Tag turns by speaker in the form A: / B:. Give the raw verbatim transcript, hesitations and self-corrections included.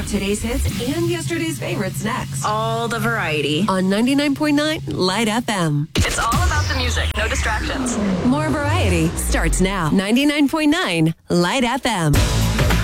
A: today's hits and yesterday's favorites next.
B: All the variety.
A: On ninety-nine point nine Light F M.
B: It's all about the music, no distractions.
A: More variety starts now. ninety-nine point nine Light F M.